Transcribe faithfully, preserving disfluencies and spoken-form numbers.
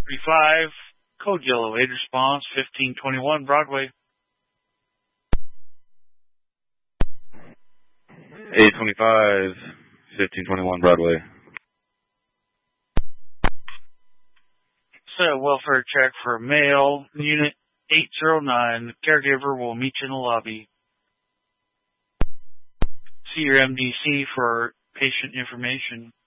Three five, code yellow, aid response, fifteen twenty-one Broadway. eight twenty-five, fifteen twenty-one Broadway. Set a welfare check for a male, unit eight zero nine. The caregiver will meet you in the lobby. See your M D C for patient information.